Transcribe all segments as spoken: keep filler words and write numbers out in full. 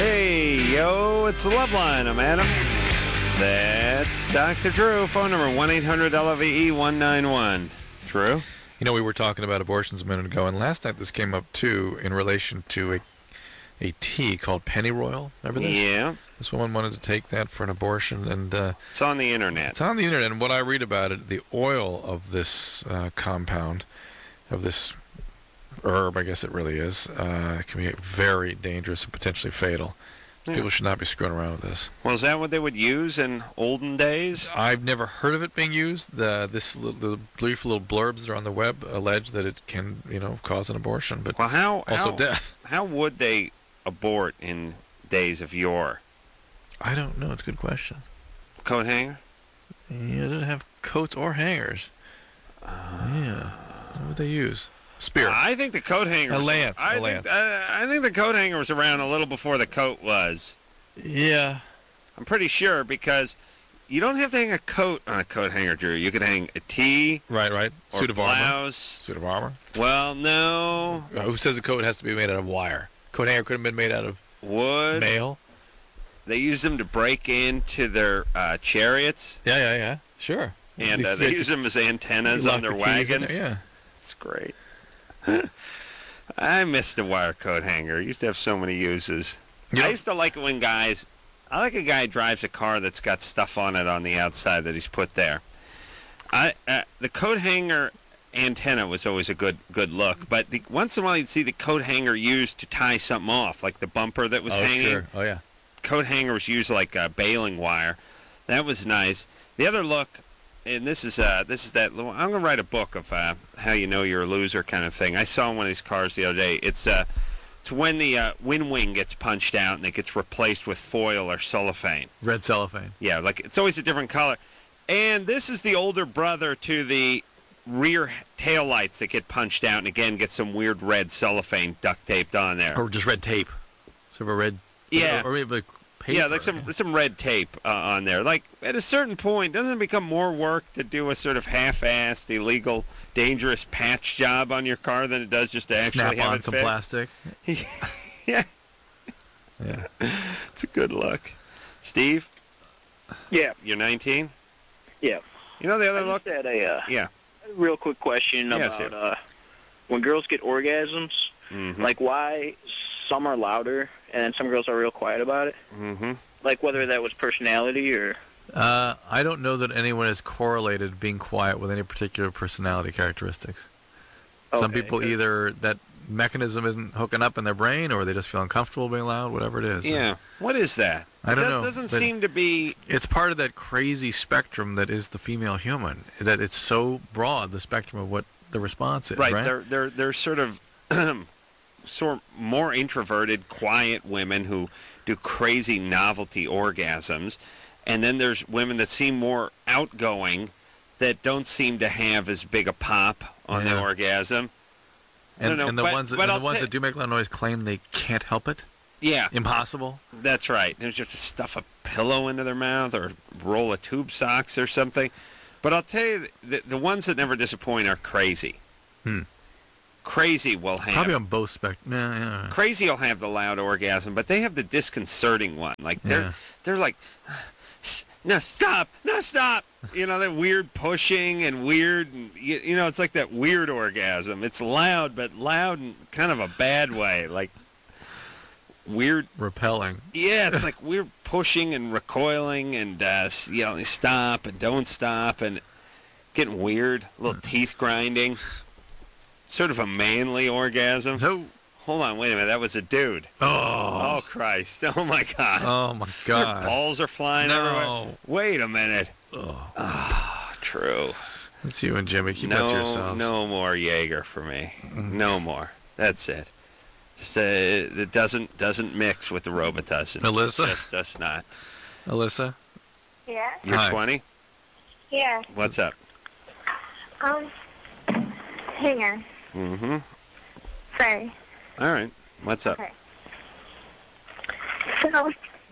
Hey, yo, it's the Love Line. I'm Adam. That's Doctor Drew. Phone number one eight hundred L V E one nine one. Drew? You know, we were talking about abortions a minute ago, and last night this came up, too, in relation to a a tea called Pennyroyal. Remember this? Yeah. This woman wanted to take that for an abortion, and uh, It's on the internet. it's on the internet, and what I read about it, the oil of this uh, compound, of this herb, I guess it really is, uh, can be very dangerous and potentially fatal. Yeah. People should not be screwing around with this. Well, is that what they would use in olden days? I've never heard of it being used. The this li- the brief little blurbs that are on the web allege that it can, you know, cause an abortion, but Well, how also how, death. how would they abort in days of yore? I don't know. It's a good question. Coat hanger? Yeah, it doesn't have coats or hangers. yeah. What would they use? Spear. I think the coat hanger. A was- lance, I a think lance. uh, I think the coat hanger was around a little before the coat was. yeah. I'm pretty sure because you don't have to hang a coat on a coat hanger, Drew. You could hang a tee Right, right. or Suit of armor. blouse. Suit of armor. Well, no. Uh, who says a coat has to be made out of wire? Coat hanger could have been made out of Wood. mail. They used them to break into their uh, chariots, Yeah, yeah, yeah. Sure. and uh, they use them as antennas Lock on their the keys in wagons. there, Yeah. It's great. I miss the wire coat hanger. It used to have so many uses. You know- I used to like it when guys. I like a guy who drives a car that's got stuff on it on the outside that he's put there. I uh, the coat hanger antenna was always a good good look, but the, once in a while you'd see the coat hanger used to tie something off, like the bumper that was oh, hanging. sure. Oh, yeah. Coat hanger was used like uh, baling wire. That was nice. The other look, and this is uh, this is that. I'm gonna write a book of uh, how you know you're a loser kind of thing. I saw one of these cars the other day. It's uh, it's when the uh, wind wing gets punched out and it gets replaced with foil or cellophane. Red cellophane. Yeah, like it's always a different color. And this is the older brother to the rear tail lights that get punched out and again get some weird red cellophane duct taped on there. Or just red tape. Sort of a red... Yeah. Or, or maybe like paper. Yeah, like some some red tape uh, on there. Like at a certain point, doesn't it become more work to do a sort of half-assed, illegal, dangerous patch job on your car than it does just to actually Snap have on it some fixed? plastic. Yeah, Yeah. it's a good look. Steve, Yeah, you're nineteen. yeah. You know the other I look? just had a uh, Yeah. real quick question Yes, about sir. uh, when girls get orgasms, Mm-hmm. like why some are louder and then some girls are real quiet about it. Mm-hmm. Like whether that was personality or... Uh, I don't know that anyone has correlated being quiet with any particular personality characteristics. Some Okay, people 'cause- either that mechanism isn't hooking up in their brain, or they just feel uncomfortable being loud. Whatever it is. Yeah. What is that? I don't That know, doesn't but- seem to be. It's part of that crazy spectrum that is the female human. That it's so broad, the spectrum of what the response is. Right. Right. They're they're they're sort of sort more introverted, quiet women who do crazy novelty orgasms, and then there's women that seem more outgoing that don't seem to have as big a pop on Yeah. the orgasm. I and, don't know, and the but- ones that, but and the I'll ones ta- that do make loud noise claim they can't help it. Yeah, Impossible. that's right. There's just to stuff a pillow into their mouth or roll a tube socks or something. But I'll tell you, the, the ones that never disappoint are crazy. Hmm. Crazy will have Probably on both spectrum. Yeah, yeah. Crazy will have the loud orgasm, but they have the disconcerting one. Like they're Yeah. they're like, no stop, no stop. You know that weird pushing and weird, and, you, you know it's like that weird orgasm. It's loud, but loud in kind of a bad way. Like weird. Repelling. Yeah, it's like weird pushing and recoiling and uh, you know stop and don't stop and getting weird. A little teeth grinding. Sort of a manly orgasm. So. Hold on, wait a minute. That was a dude. Oh. Oh, Christ. Oh, my God. Oh my Their God. balls are flying No. everywhere. Wait a minute. Oh. Oh, true. It's you and Jimmy. Keep that to No, yourselves. no more Jaeger for me. Mm-hmm. No more. That's it. Just, uh, it doesn't doesn't mix with the Robitussin. Alyssa? It just does not. Alyssa? Yeah. You're Hi. twenty? Yeah. What's up? Um. Hang on. Mm-hmm. Sorry. All right. What's up? Okay. So,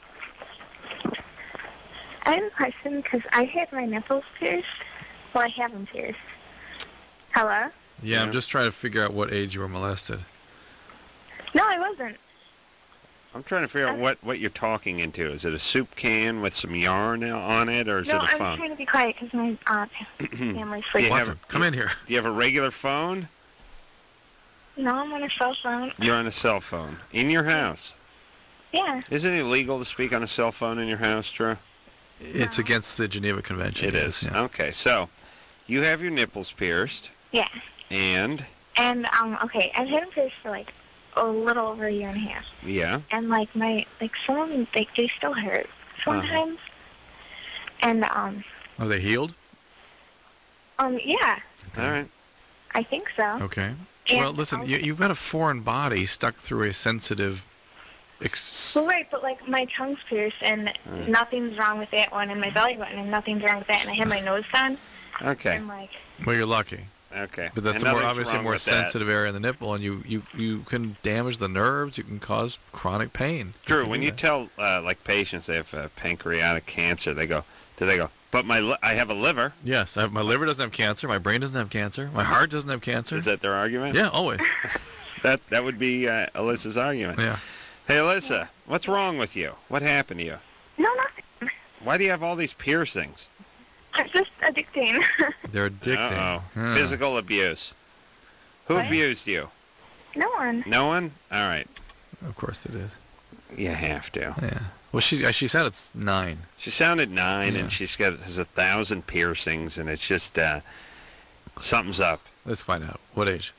I have a question because I had my nipples pierced. Well, I have them pierced. Hello? Yeah, Yeah. I'm just trying to figure out what age you were molested. No, I wasn't. I'm trying to figure out what, what you're talking into. Is it a soup can with some yarn on it, or is no, it a I'm phone? trying to be quiet because my uh, family's Do sleeping. you have Watson, a- come in here. Do you have a regular phone? No, I'm on a cell phone. You're on a cell phone. In your house. Yeah. Isn't it illegal to speak on a cell phone in your house, Drew? It's against the Geneva Convention. It yes, is. yeah. Okay, so you have your nipples pierced, Yeah. and, And, um, okay, I've had them pierced for, like, a little over a year and a half. yeah, And, like, my, like, some of them, they, they still hurt sometimes. And, um, Are they healed? um, yeah, all right. I think so. Okay. And, Well, listen, um, you, you've got a foreign body stuck through a sensitive. Ex- Well, right, but, like, my tongue's pierced, and Mm. nothing's wrong with that one, and my belly button, and nothing's wrong with that, and I had my nose done, Okay, and, like, well, you're lucky, okay. but that's And a more nothing's obviously wrong more with that. sensitive area in the nipple, and you, you, you can damage the nerves. You can cause chronic pain. Drew, can when do you that. tell, uh, like, patients they have uh, pancreatic cancer, they go, do they go, but my li- I have a liver? Yes, I have, my liver doesn't have cancer. My brain doesn't have cancer. My heart doesn't have cancer. Is that their argument? Yeah, always. That, that would be uh, Alyssa's argument. Yeah. Hey, Alyssa, what's wrong with you? What happened to you? no, nothing. Why do you have all these piercings? It's just addicting. They're addicting. Uh-oh. Yeah. Physical abuse. Who What? abused you? No one. No one? All right. Of course it is. You have to. Yeah. Well, she she said it's nine. She sounded nine, Yeah. and she's got has a thousand piercings, and it's just uh, something's up. Let's find out. What age?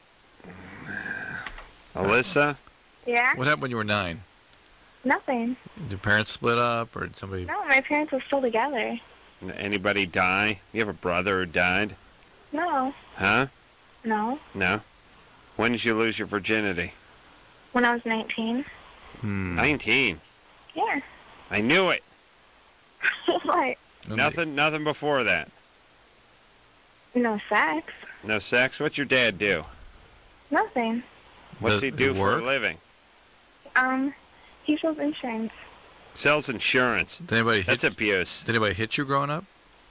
Alyssa, Yeah? What happened when you were nine? Nothing. Did your parents split up, or did somebody? No, my parents were still together. anybody die? You have a brother who died? No. Huh? No. No. When did you lose your virginity? When I was nineteen. Hmm. Nineteen. Yeah. I knew it. What? Nothing. Nothing before that. No sex. No sex. What's your dad do? Nothing. What's Does he it do for work? a living? Um, he sells insurance. Sells insurance. Did anybody hit? That's abuse. Did anybody hit you growing up?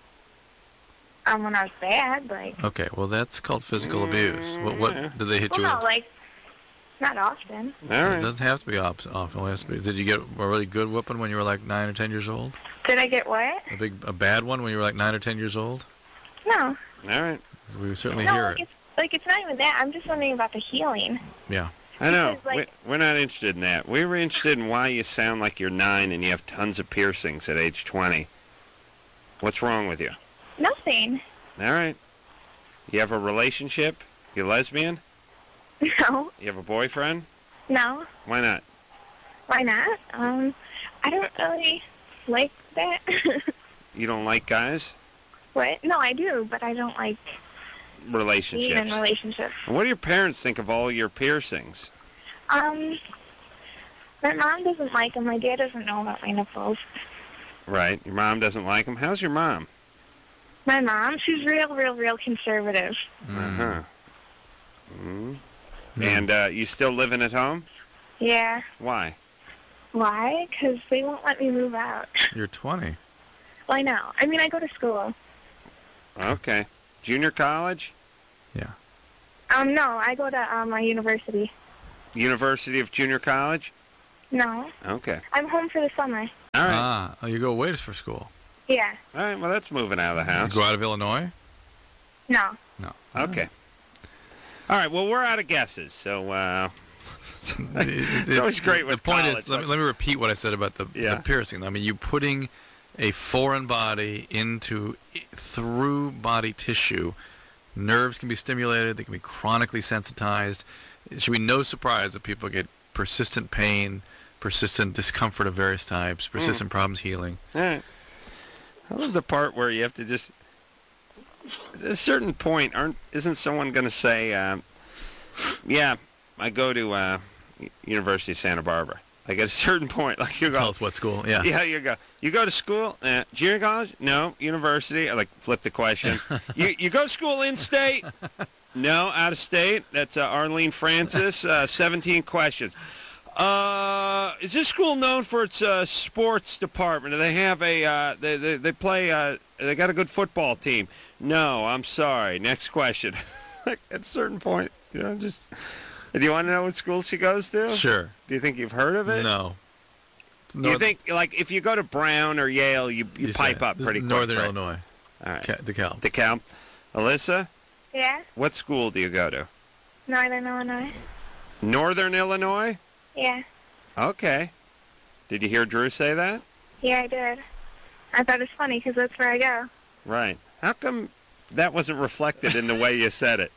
Um, when I was bad, like, Okay, well that's called physical abuse. What what did they hit well, you no, with? like, not often. All It right. doesn't have to be op- often. It has to be. Did you get a really good whooping when you were like nine or ten years old? Did I get what? A big, a bad one when you were like nine or ten years old? No. All right. We would certainly No, hear like it. it's, like, it's not even that. I'm just wondering about the healing. Yeah. I know. Because, like- we, we're not interested in that. We were interested in why you sound like you're nine and you have tons of piercings at age twenty. What's wrong with you? Nothing. All right. You have a relationship? You lesbian? No. You have a boyfriend? No. Why not? Why not? Um, I don't really like that. You don't like guys? What? No, I do, but I don't like being in Relationships. relationships. And what do your parents think of all your piercings? Um, my mom doesn't like them. My dad doesn't know about my nipples. Right. Your mom doesn't like them. How's your mom? My mom, she's real, real, real conservative. Uh-huh. Mm. And uh, you still living at home? Yeah. Why? Why? Because they won't let me move out. You're twenty. Well, I know. I mean, I go to school. Okay. Junior college? Yeah. Um, no, I go to um, my university. University of Junior College? No, Okay. I'm home for the summer. All right. Ah, oh, you go away for school. Yeah. All right. Well, that's moving out of the You house. go out of Illinois? No. No. Okay. All right. Well, we're out of guesses, so uh, it's always great with the point college, is, let me, but- let me repeat what I said about the, Yeah. the piercing. I mean, you putting a foreign body into through body tissue. Nerves can be stimulated. They can be chronically sensitized. It should be no surprise that people get persistent pain, persistent discomfort of various types, persistent problems healing. all right. I love the part where you have to just. At a certain point, aren't isn't someone going to say, um, "Yeah, I go to uh, U- University of Santa Barbara." Like at a certain point, like you go, Tell us what school. Yeah. yeah, you go. You go to school, uh, junior college? No, university. I like flip the question. you you go to school in state? No, out of state. That's uh, Arlene Francis. Uh, Seventeen questions. Uh, is this school known for its uh, sports department? Do they have a? Uh, they, they they play. Uh, they got a good football team. No, I'm sorry. Next question. Like at a certain point, you know, just. Do you want to know what school she goes to? Sure. Do you think you've heard of it? No. you North- think, like, if you go to Brown or Yale, you, you, You pipe say, up this is pretty quick. Northern right? Illinois, All right. Ca- DeKalb. DeKalb. Alyssa, Yeah, what school do you go to? Northern Illinois. Northern Illinois? Yeah, Okay. Did you hear Drew say that? yeah, I did. I thought it was funny because that's where I go. Right. How come that wasn't reflected in the way you said it?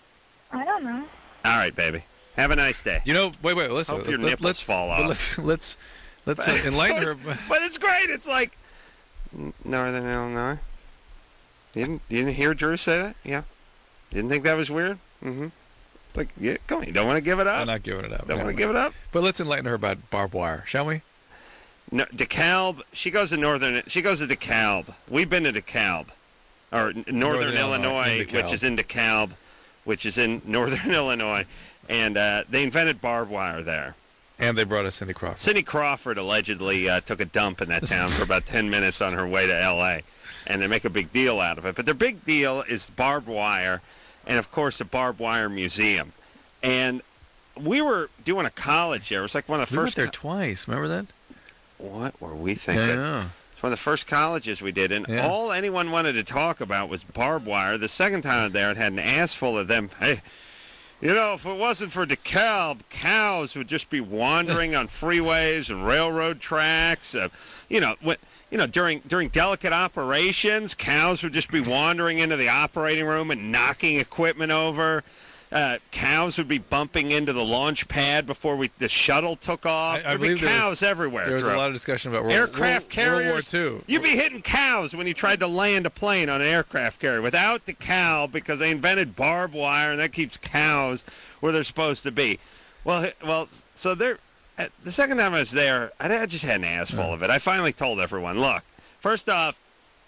I don't know. All right, baby. Have a nice day. You know, wait, wait, listen. Hope your let, nipples let's fall but off. Let's let's let's uh, enlighten her. But it's great. It's like N- Northern Illinois. You didn't, you didn't hear Drew say that? Yeah. Didn't think that was weird? Mm-hmm. Like, yeah, come on. You don't want to give it up? I'm not giving it up. Don't no. want to give it up? But let's enlighten her about barbed wire, shall we? No, DeKalb. She goes to Northern. She goes to DeKalb. We've been to DeKalb, or n- Northern, Northern Illinois, Illinois, in DeKalb. which is in DeKalb, which is in Northern Illinois, and uh, they invented barbed wire there. And they brought us Cindy Crawford. Cindy Crawford allegedly uh, took a dump in that town for about ten minutes on her way to L A, and they make a big deal out of it. But their big deal is barbed wire, and of course the barbed wire museum. And we were doing a college there. It was like one of the We went first. there co- twice. Remember that? what were we thinking? Yeah. It's one of the first colleges we did, and Yeah. all anyone wanted to talk about was barbed wire. The second time there, it had an ass full of them. Hey, you know, if it wasn't for DeKalb, cows would just be wandering on freeways and railroad tracks. Uh, you know, when, you know, during during delicate operations, cows would just be wandering into the operating room and knocking equipment over. Uh, cows would be bumping into the launch pad before we the shuttle took off. I- I There'd be believe there was- cows everywhere. There was Drew. a lot of discussion about World, Aircraft World, carriers. World War Two. You'd be hitting cows when you tried to land a plane on an aircraft carrier without the cow because they invented barbed wire and that keeps cows where they're supposed to be. Well, h- well, so there. uh, The second time I was there, I, I just had an ass full of it. I finally told everyone, look, first off,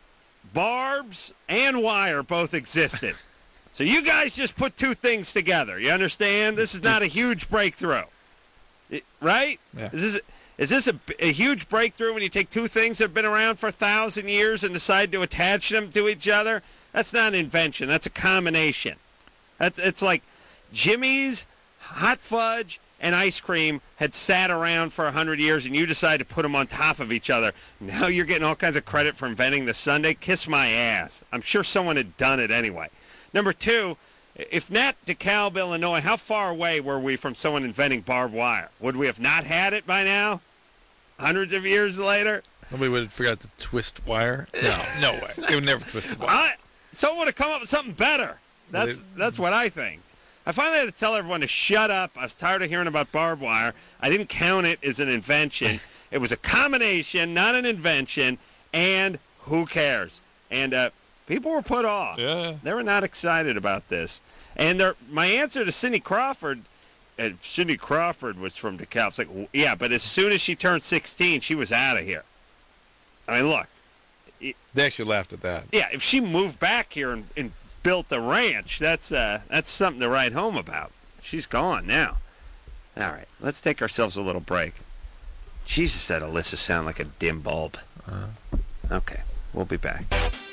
barbs and wire both existed. So you guys just put two things together. You understand? This is not a huge breakthrough, It- right? Yeah. Is this is this a, a huge breakthrough when you take two things that have been around for a thousand years and decide to attach them to each other? That's not an invention. That's a combination. That's it's like Jimmy's hot fudge and ice cream had sat around for a hundred years, and you decide to put them on top of each other. Now you're getting all kinds of credit for inventing the sundae. Kiss my ass. I'm sure someone had done it anyway. Number two, if not DeKalb, Illinois, how far away were we from someone inventing barbed wire? Would we have not had it by now? Hundreds of years later? Nobody would have forgot to twist wire. No, no way. They would never twist wire. I, someone would have come up with something better. That's Well, that's what I think. I finally had to tell everyone to shut up. I was tired of hearing about barbed wire. I didn't count it as an invention. It was a combination, not an invention, and who cares? And uh, people were put off. Yeah. They were not excited about this. And their, my answer to Cindy Crawford, and Cindy Crawford was from DeKalb. It's like, w- yeah, but as soon as she turned sixteen, she was out of here. I mean, look, They actually laughed at that. yeah, if she moved back here and, and built a ranch, that's uh, that's something to write home about. She's gone now. All right, let's take ourselves a little break. Jesus, said Alyssa sound like a dim bulb. Uh, Okay, we'll be back.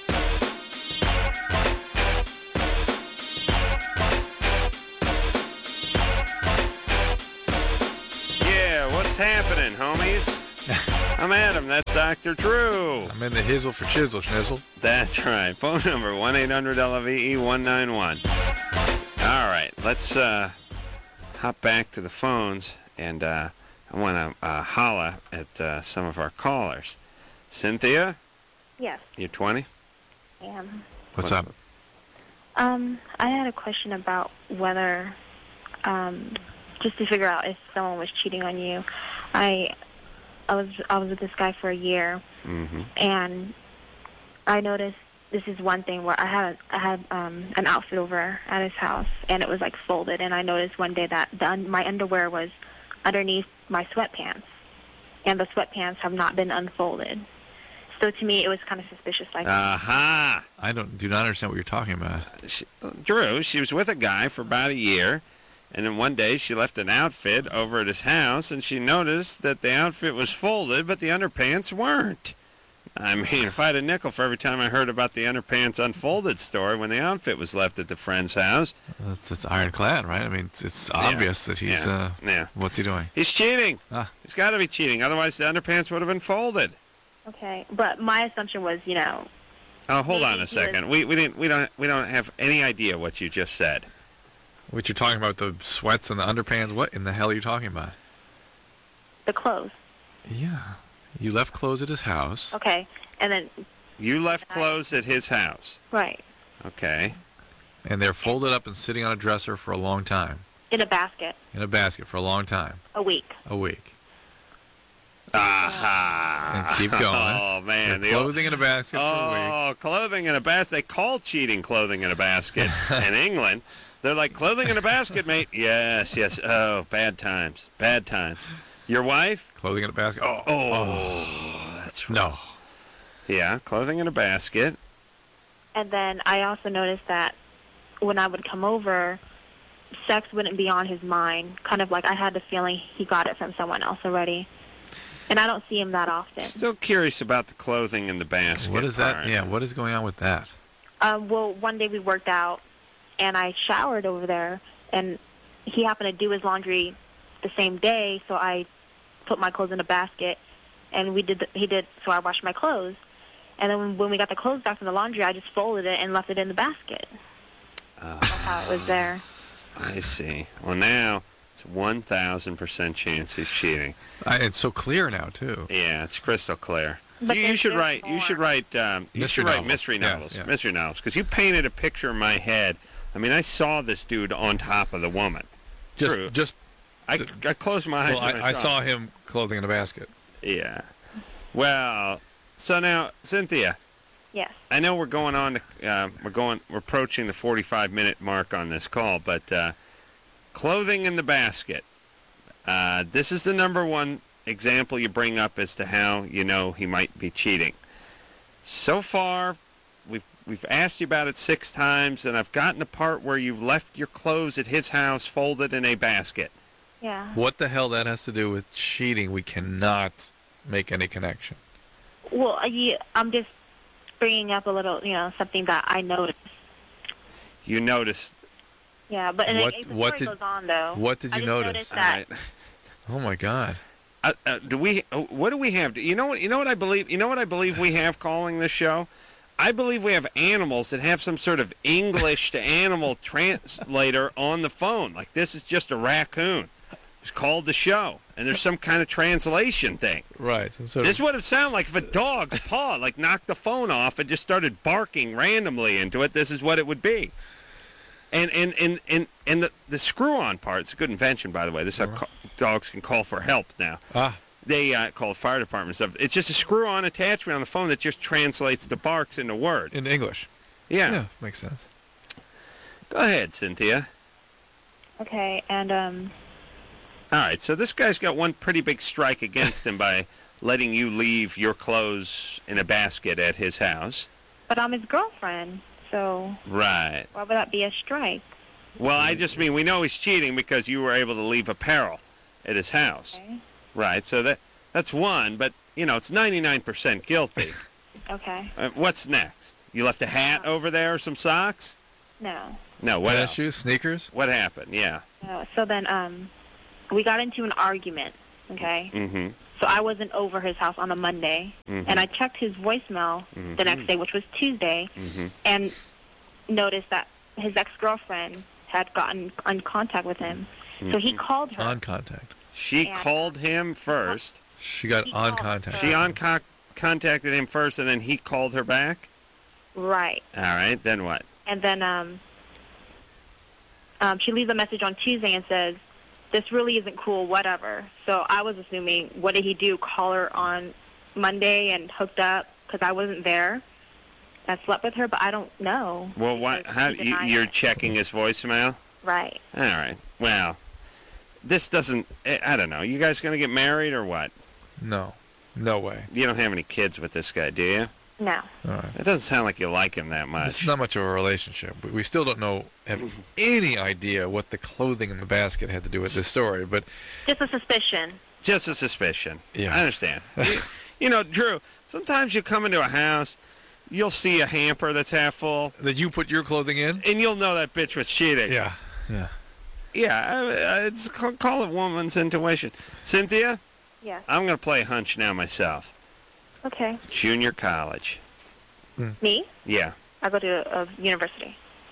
Yeah, what's happening, homies? I'm Adam. That's Doctor Drew. I'm in the hizzle for chisel, schnizzle. That's right. Phone number one eight hundred L V E one nine one. All right, let's uh, hop back to the phones, and uh, I want to uh, holla at uh, some of our callers. Cynthia, Yes, you're twenty? I am. What's up? Um, I had a question about whether, um, just to figure out if someone was cheating on you. I, I was I was with this guy for a year, Mm-hmm. and I noticed this is one thing where I had I had um, an outfit over at his house, and it was like folded, and I noticed one day that the, un- my underwear was underneath my sweatpants, and the sweatpants have not been unfolded. So to me, it was kind of suspicious. Like, Aha! I don't do not understand what you're talking about. She, Drew, she was with a guy for about a year, and then one day she left an outfit over at his house, and she noticed that the outfit was folded, but the underpants weren't. I mean, if I had a nickel for every time I heard about the underpants unfolded story when the outfit was left at the friend's house. That's, that's ironclad, right? I mean, it's, it's obvious that he's. Yeah. Uh, yeah. What's he doing? He's cheating. Ah. He's got to be cheating. Otherwise, the underpants would have been folded. Okay, but my assumption was, you know. Oh, hold on maybe a he second. was- We we didn't we don't we don't have any idea what you just said. What you're talking about, the sweats and the underpants? What in the hell are you talking about? The clothes. Yeah. You left clothes at his house. Okay, and then You left clothes at his house. right Okay. And they're folded up and sitting on a dresser for a long time. in a basket In a basket for a long time. a week. A week. Aha. And keep going. Oh man, They're the old- clothing in a basket for a week. Oh, clothing in a basket. They call cheating clothing in a basket in England. They're like, clothing in a basket, mate. Yes, yes. Oh, bad times. Bad times. Your wife? Clothing in a basket. Oh. Oh, that's right. No. Yeah, clothing in a basket. And then I also noticed that when I would come over, sex wouldn't be on his mind. Kind of like I had the feeling he got it from someone else already. And I don't see him that often. Still curious about the clothing in the basket. What is that? part. Yeah, what is going on with that? Um, well, one day we worked out, and I showered over there, and he happened to do his laundry the same day, so I put my clothes in a basket, and we did. The, he did. So I washed my clothes, and then when, when we got the clothes back from the laundry, I just folded it and left it in the basket. Oh, That's how it was there. I see. Well, now it's one thousand percent chance he's cheating. I, it's so clear now, too. Yeah, it's crystal clear. But you, you there's- should there's write. You more. should write. Um, you Mystery should write novels. mystery Yes, novels. yeah. Mystery novels, because you painted a picture in my head. I mean, I saw this dude on top of the woman. Just, True. just. I, I closed my eyes. Well, and I, I saw. saw him clothing in a basket. Yeah. Well, so now, Cynthia, Yes. I know we're going on. To, uh, we're going. We're approaching the forty-five minute mark on this call, but uh, clothing in the basket. Uh, this is the number one example you bring up as to how you know he might be cheating. So far, we've we've asked you about it six times, and I've gotten the part where you've left your clothes at his house folded in a basket. Yeah. What the hell that has to do with cheating? We cannot make any connection. Well, you, I'm just bringing up a little, you know, something that I noticed. You noticed. Yeah, but and What- it, the what story did- goes on though. what did I you just notice? noticed All that right. Oh my God! Uh, uh, do we? Uh, what do we have? You know what? You know what I believe. You know what I believe we have calling this show. I believe we have animals that have some sort of English to animal translator on the phone. Like this is just a raccoon. It's called the show, and there's some kind of translation thing. Right. So This would have sounded like if a dog's paw like knocked the phone off and just started barking randomly into it. This is what it would be. And and and and, and the the screw-on part. It's a good invention, by the way. This is how ca- dogs can call for help now. ah, They uh, call it fire department stuff. It's just a screw-on attachment on the phone that just translates the barks into words. in English. Yeah. Yeah, makes sense. Go ahead, Cynthia. okay, and um, All right. So this guy's got one pretty big strike against him by letting you leave your clothes in a basket at his house. but I'm his girlfriend, so Right. why would that be a strike? Well, I just mean we know he's cheating because you were able to leave apparel at his house. Okay. Right. So that that's one, but you know it's ninety-nine percent guilty. Okay. Uh, what's next? You left a hat over there or some socks? No. No. What Tennis else? shoes, sneakers. What happened? Yeah. No. So then, um, we got into an argument. Okay. Mm-hmm. So I wasn't over his house on a Monday, Mhm. and I checked his voicemail the next day, which was Tuesday, Mm-hmm. and noticed that his ex-girlfriend had gotten in contact with him. So he called her. On contact. She And- called him first. She got He on called contact. She on co- contacted him first, and then he called her back. Right. All right. Then what? And then um, um, she leaves a message on Tuesday and says, this really isn't cool, whatever. So I was assuming, what did he do, call her on Monday and hooked up because I wasn't there? I slept with her, but I don't know. Well, what? because How he you, denied you're it. checking his voicemail? Right. All right. Well, this doesn't. I I don't know. You guys gonna get married or what? No, no way. You don't have any kids with this guy, do you? No. All right. It doesn't sound like you like him that It's much. not much of a relationship. We, we still don't know, have any idea what the clothing in the basket had to do with this story. But Just a suspicion. Just a suspicion. Yeah. I understand. you, You know, Drew, sometimes you come into a house, you'll see a hamper that's half full, That you put your clothing in? and you'll know that bitch was cheating. Yeah. Yeah. Yeah, uh, it's call, call it woman's intuition. Cynthia, Yes. I'm going to play hunch now myself. Okay. Junior college. Me? Yeah. I go to a university.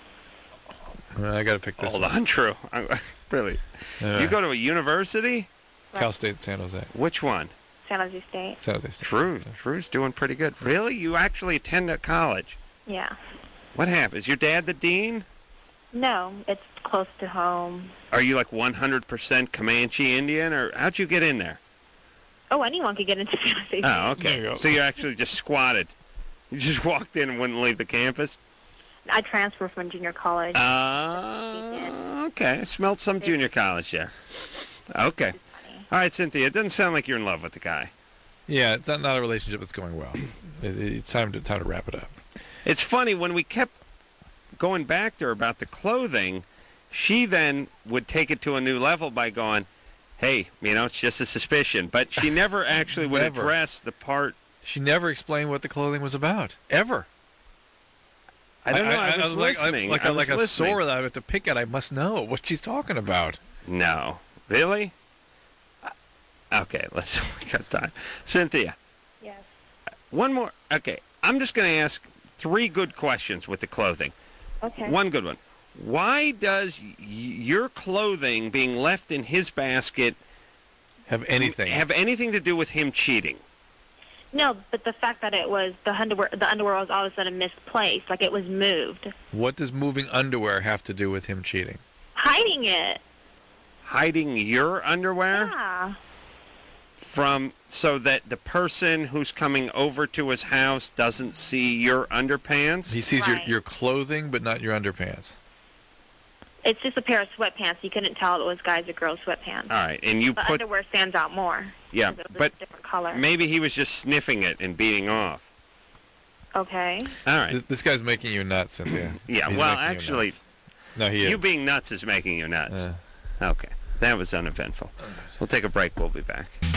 Well, I got to pick this Hold one. on, Drew. I'm, really? Uh, You go to a university? Cal State, San Jose. Which one? San Jose State. San Jose State. Drew. Drew's doing pretty good. Really? You actually attend a college? Yeah. What happened? Is your dad the dean? No, it's close to home. Are you like one hundred percent Comanche Indian, or how'd you get in there? Oh, anyone could get into San Jose State. Oh, okay. There you go. So you actually just squatted. You just walked in and wouldn't leave the campus? I transferred from junior college. Uh, okay. I smelled some junior college there. Okay. All right, Cynthia, it doesn't sound like you're in love with the guy. Yeah, it's not, not a relationship that's going well. It, it's time to time to wrap it up. It's funny, when we kept going back to her about the clothing, she then would take it to a new level by going, hey, you know, it's just a suspicion. But she never actually would Never. address the part. She never explained what the clothing was about, ever. I don't know. I, was like, listening. Like, I a, was like a listening. sword I have to pick at. I must know what she's talking about. No. Really? Uh, Okay, let's. We got time. Cynthia, Yes. one more. Okay, I'm just going to ask three good questions with the clothing. Okay. One good one. Why does y- your clothing being left in his basket Have anything? have anything to do with him cheating? No, but the fact that it was the underwear, the underwear was all of a sudden misplaced, like it was moved, What does moving underwear have to do with him cheating? hiding it. Hiding your underwear Yeah. from so that the person who's coming over to his house doesn't see your underpants? He sees Right. your, your clothing, but not your underpants. It's just a pair of sweatpants. You couldn't tell it was guys or girls sweatpants. All right, and you The put underwear stands out more. yeah, 'cause it was but a different color. maybe he was just sniffing it and beating off. Okay. All right. This, this guy's making you nuts, Cynthia. Yeah, He's well, making you actually, nuts. No, he is. you being nuts is making you nuts. Uh. Okay, that was uneventful. We'll take a break. We'll be back.